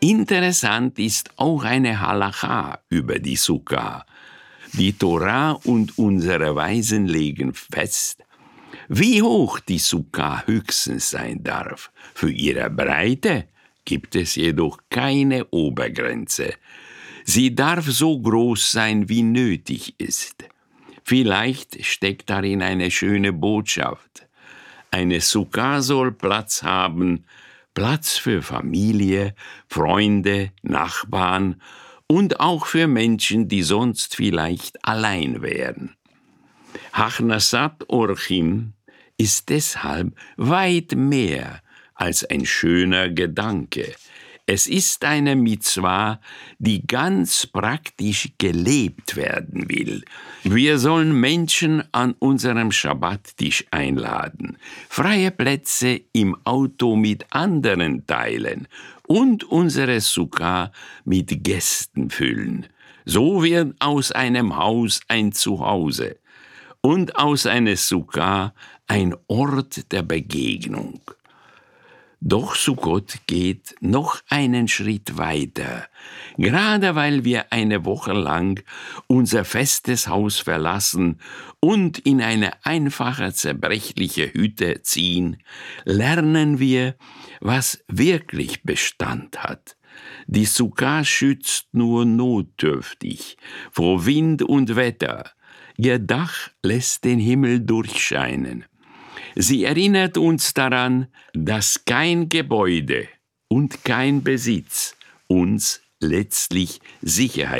Interessant ist auch eine Halacha über die Sukkah. Die Tora und unsere Weisen legen fest, wie hoch die Sukkah höchstens sein darf. Für ihre Breite gibt es jedoch keine Obergrenze. Sie darf so groß sein, wie nötig ist. Vielleicht steckt darin eine schöne Botschaft. Eine Sukkah soll Platz haben, Platz für Familie, Freunde, Nachbarn und auch für Menschen, die sonst vielleicht allein wären. Hachnasat Orchim ist deshalb weit mehr als ein schöner Gedanke. Es ist eine Mitzwa, die ganz praktisch gelebt werden will. Wir sollen Menschen an unserem Schabbattisch einladen, freie Plätze im Auto mit anderen teilen und unsere Sukkah mit Gästen füllen. So wird aus einem Haus ein Zuhause und aus einer Sukkah ein Ort der Begegnung. Doch Sukkot geht noch einen Schritt weiter. Gerade weil wir eine Woche lang unser festes Haus verlassen und in eine einfache, zerbrechliche Hütte ziehen, lernen wir, was wirklich Bestand hat. Die Sukkah schützt nur notdürftig vor Wind und Wetter. Ihr Dach lässt den Himmel durchscheinen. Sie erinnert uns daran, dass kein Gebäude und kein Besitz uns letztlich Sicherheit